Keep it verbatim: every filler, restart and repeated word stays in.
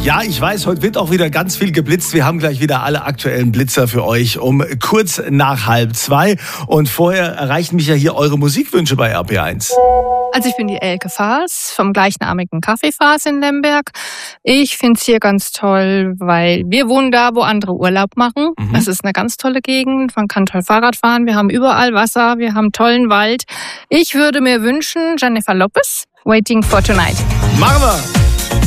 Ja, ich weiß, heute wird auch wieder ganz viel geblitzt. Wir haben gleich wieder alle aktuellen Blitzer für euch um kurz nach halb zwei. Und vorher erreichen mich ja hier eure Musikwünsche bei R P eins. Also ich bin die Elke Faas vom gleichnamigen Café Faas in Lemberg. Ich finde es hier ganz toll, weil wir wohnen da, wo andere Urlaub machen. Mhm. Das ist eine ganz tolle Gegend. Man kann toll Fahrrad fahren. Wir haben überall Wasser. Wir haben tollen Wald. Ich würde mir wünschen, Jennifer Lopez, Waiting for Tonight. Machen wir!